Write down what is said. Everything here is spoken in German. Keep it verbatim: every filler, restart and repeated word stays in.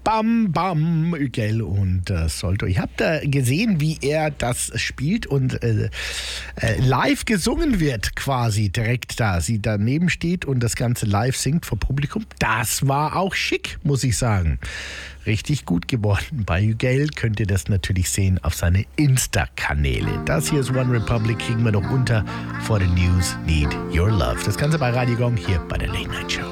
Bam Bam, Hügel und äh, Solto. Ich habe da gesehen, wie er das spielt und äh, äh, live gesungen wird quasi direkt da. Sie daneben steht und das Ganze live singt vor Publikum. Das war auch schick, muss ich sagen. Richtig gut geworden. Bei Hügel könnt ihr das natürlich sehen auf seine Insta-Kanäle. Das hier ist One Republic, kriegen wir noch unter. For the News, Need Your Love. Das Ganze bei Radio Gong hier bei der Late Night Show.